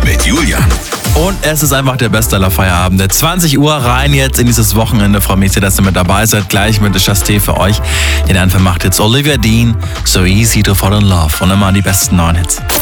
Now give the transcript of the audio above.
mit Julian. Und es ist einfach der beste aller Feierabende. 20 Uhr rein jetzt in dieses Wochenende. Freue mich sehr, dass ihr mit dabei seid. Gleich mit der Chasté für euch. Den Anfang macht jetzt Olivia Dean. So easy to fall in love. Und immer die besten neuen Hits.